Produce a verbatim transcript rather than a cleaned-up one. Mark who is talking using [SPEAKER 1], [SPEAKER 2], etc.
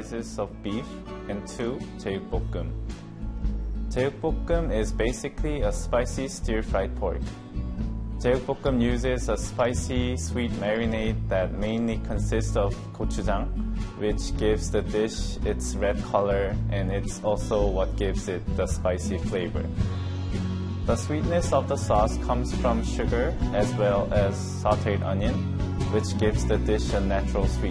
[SPEAKER 1] slices of beef, and two, 제육볶음. 제육볶음 is basically a spicy stir-fried pork. 제육볶음 uses a spicy, sweet marinade that mainly consists of gochujang, which gives the dish its red color, and it's also what gives it the spicy flavor. The sweetness of the sauce comes from sugar as well as sauteed onion, which gives the dish a natural sweetness.